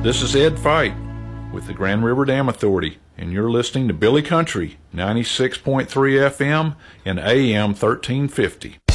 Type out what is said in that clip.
This is Ed Fight with the Grand River Dam Authority, and you're listening to Billy Country 96.3 FM and AM 1350.